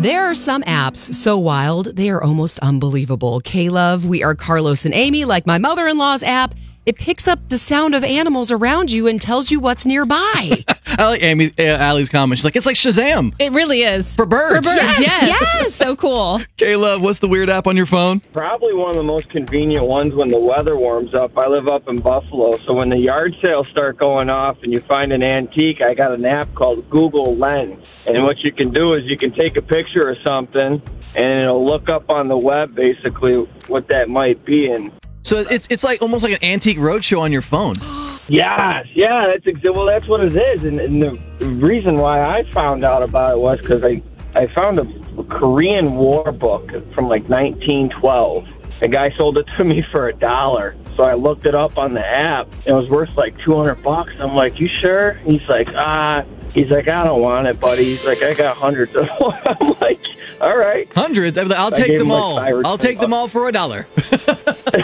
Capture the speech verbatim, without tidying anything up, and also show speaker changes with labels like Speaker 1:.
Speaker 1: There are some apps so wild, they are almost unbelievable. K-Love, We Are Carlos and Amy, like my mother-in-law's app. It picks up the sound of animals around you and tells you what's nearby.
Speaker 2: I like Amy, uh, Allie's comment. She's like, it's like Shazam.
Speaker 3: It really is.
Speaker 2: For birds.
Speaker 3: For birds,
Speaker 1: Yes,
Speaker 3: yes.
Speaker 1: yes.
Speaker 3: So cool.
Speaker 2: K-Love, what's the weird app on your phone?
Speaker 4: Probably one of the most convenient ones when the weather warms up. I live up in Buffalo, so when the yard sales start going off and you find an antique, I got an app called Google Lens. And what you can do is you can take a picture of something, and it'll look up on the web basically what that might be. And
Speaker 2: So it's it's like almost like an antique roadshow on your phone.
Speaker 4: yes, yeah, that's exa- well, that's what it is. And, and the reason why I found out about it was because I I found a Korean War book from like nineteen twelve. A guy sold it to me for a dollar. So I looked it up on the app. It was worth like two hundred bucks. I'm like, you sure? He's like, ah. He's like, I don't want it, buddy. He's like, I got hundreds of them. I'm like, all right.
Speaker 2: Hundreds? I'll
Speaker 4: I
Speaker 2: take
Speaker 4: gave
Speaker 2: them
Speaker 4: him like
Speaker 2: all.
Speaker 4: five or
Speaker 2: I'll
Speaker 4: ten
Speaker 2: take them all for a dollar.